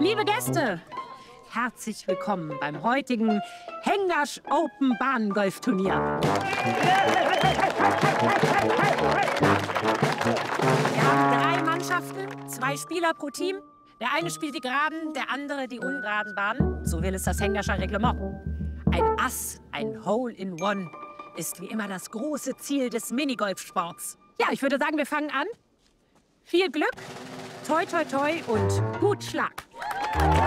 Liebe Gäste, herzlich willkommen beim heutigen Hengasch Open Bahngolfturnier. Wir haben 3 Mannschaften, 2 Spieler pro Team. Der eine spielt die geraden, der andere die ungeraden Bahnen. So will es das Hengascher Reglement. Ein Ass, ein Hole-in-One, ist wie immer das große Ziel des Minigolfsports. Ja, ich würde sagen, wir fangen an. Viel Glück, toi toi toi und gut Schlag.